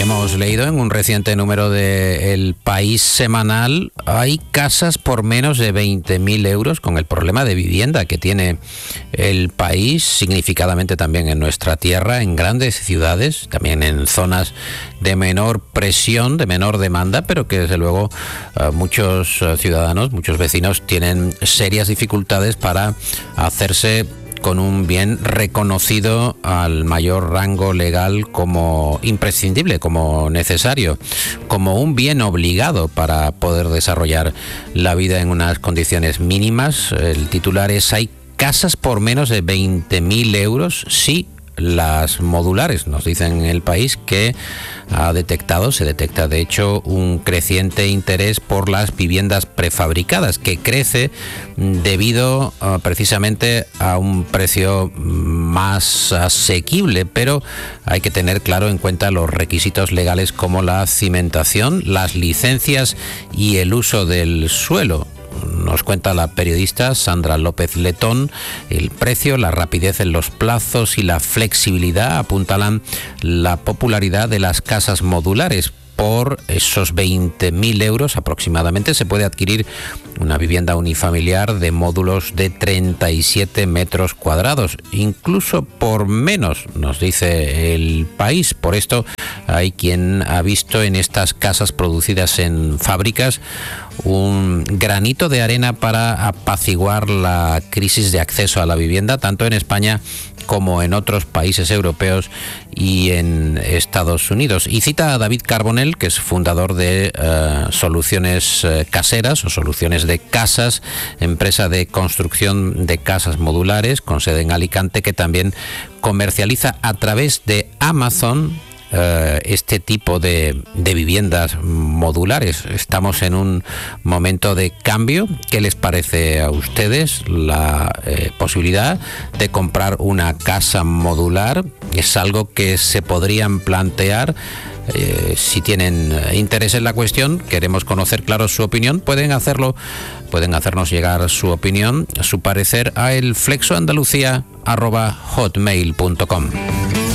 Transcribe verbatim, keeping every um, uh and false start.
hemos leído en un reciente número de El País semanal, hay casas por menos de veinte mil euros, con el problema de vivienda que tiene el país, significadamente también en nuestra tierra, en grandes ciudades, también en zonas de menor presión, de menor demanda, pero que desde luego uh, muchos uh, ciudadanos, muchos vecinos tienen serias dificultades para hacerse con un bien reconocido al mayor rango legal como imprescindible, como necesario, como un bien obligado para poder desarrollar la vida en unas condiciones mínimas. El titular es: hay casas por menos de veinte mil euros, sí. Las modulares, nos dicen en El País, que ha detectado, se detecta de hecho un creciente interés por las viviendas prefabricadas, que crece debido uh, precisamente a un precio más asequible, pero hay que tener claro en cuenta los requisitos legales como la cimentación, las licencias y el uso del suelo. Nos cuenta la periodista Sandra López Letón: el precio, la rapidez en los plazos y la flexibilidad apuntalan la popularidad de las casas modulares. Por esos veinte mil euros aproximadamente se puede adquirir una vivienda unifamiliar de módulos de treinta y siete metros cuadrados, incluso por menos, nos dice El País. Por esto hay quien ha visto en estas casas producidas en fábricas un granito de arena para apaciguar la crisis de acceso a la vivienda, tanto en España como en otros países europeos y en Estados Unidos. Y cita a David Carbonell, que es fundador de uh, Soluciones uh, Caseras o Soluciones de Casas, empresa de construcción de casas modulares con sede en Alicante, que también comercializa a través de Amazon Uh, este tipo de, de viviendas modulares. Estamos en un momento de cambio. ¿Qué les parece a ustedes la eh, posibilidad de comprar una casa modular? ¿Es algo que se podrían plantear? Eh, si tienen interés en la cuestión, queremos conocer, claro, su opinión. Pueden hacerlo, pueden hacernos llegar su opinión, su parecer a el flexoandalucía arroba hotmail punto com.